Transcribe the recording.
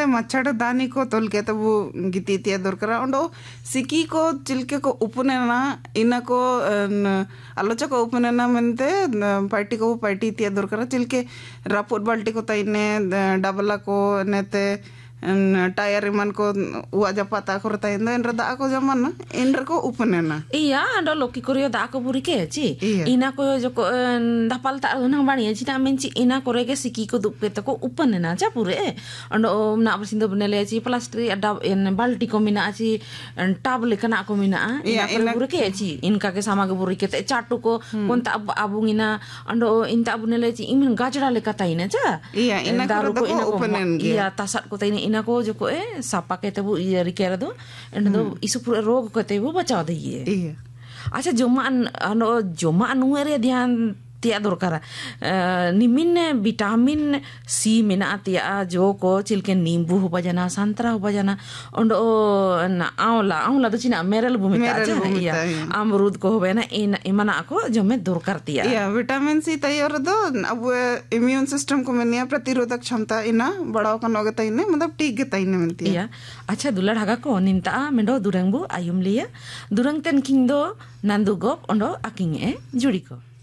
ते मच्छड़ दानी को तोल के तब वो गिती तिया दरकार अंडो सिकी को चिलके को उपने ना इना को आलोचक को उपने ना मनते पार्टी तिया दरकार चिलके रापुट बाल्टी को ताइने डबला को नेते टायर इमान को wajah patah ko rata indo enra da ko zaman na enra ko upanena iya ando loki korio da ko buri ke ci ina ko joko dapal ta nang bani ci ta men ci ina ko rege siki ko dup ke ko upanena cha pure ando na bersindo benele ci plastik ada en balti ko mina ci table kana ko mina ina ko buri ke ci inka ke sama ke buri ke te chatu ko konta abungina ando inta bunele ci imin gajra le kata ina cha iya ina ko upanen iya tasat ko ta ina को जो को सापा कहते वो ये रिकेरा दो and दो इस पूरे रोग कहते वो बचा दे ये अच्छा जोमा अनुरे ध्यान तिया दरकार निमिन विटामिन सी मेना तिया जो को चिलके नींबू हो बजाना संतरा हो बजाना और आंवला तो चिना मेरल भूमिता या अमरूद को हो ना इन इमना को जो में दरकार तिया या विटामिन सी तैयार दो अब इम्यून सिस्टम को मनिया प्रतिरोधक क्षमता इना बड़ाव का नोगता इने मतलब ठीक गता इने मिलती है अच्छा दुला ढागा को निंता मेंडो दुरंगबू आयुम लिया दुरंग तेन किंग दो नंदु गोप ओंडो अकिंग जुड़ी को